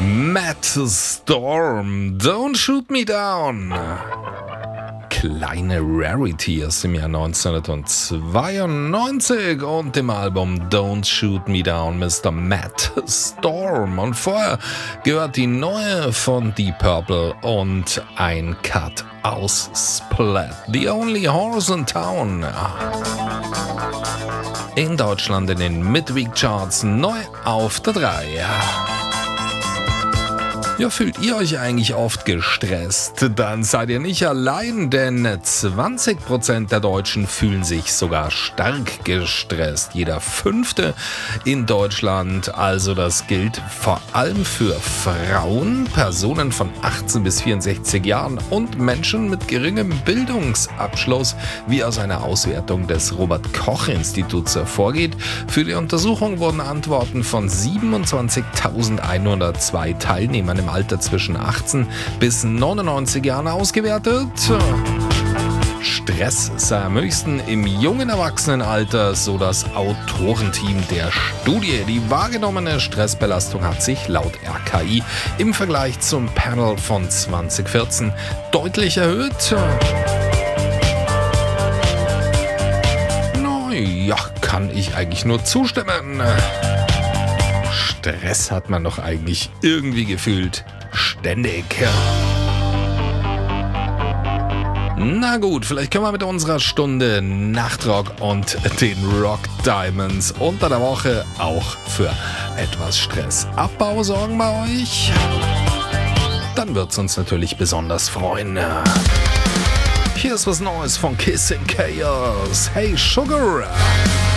Matt Storm, Don't Shoot Me Down. Kleine Rarity aus dem Jahr 1992 und dem Album Don't Shoot Me Down, Mr. Matt Storm. Und vorher gehört die neue von Deep Purple und ein Cut aus Splat, The Only Horse in Town. In Deutschland in den Midweek-Charts neu auf der 3. Ja, fühlt ihr euch eigentlich oft gestresst? Dann seid ihr nicht allein, denn 20% der Deutschen fühlen sich sogar stark gestresst. Jeder Fünfte in Deutschland. Also das gilt vor allem für Frauen, Personen von 18 bis 64 Jahren und Menschen mit geringem Bildungsabschluss, wie aus einer Auswertung des Robert-Koch-Instituts hervorgeht. Für die Untersuchung wurden Antworten von 27.102 Teilnehmern im Alter zwischen 18 bis 99 Jahren ausgewertet. Stress sei am höchsten im jungen Erwachsenenalter, so das Autorenteam der Studie. Die wahrgenommene Stressbelastung hat sich laut RKI im Vergleich zum Panel von 2014 deutlich erhöht. Ja, kann ich eigentlich nur zustimmen. Stress hat man doch eigentlich irgendwie gefühlt ständig. Na gut, vielleicht können wir mit unserer Stunde Nachtrock und den Rock Diamonds unter der Woche auch für etwas Stressabbau sorgen bei euch. Dann wird's uns natürlich besonders freuen. Hier ist was Neues von Kissing Chaos. Hey Sugar!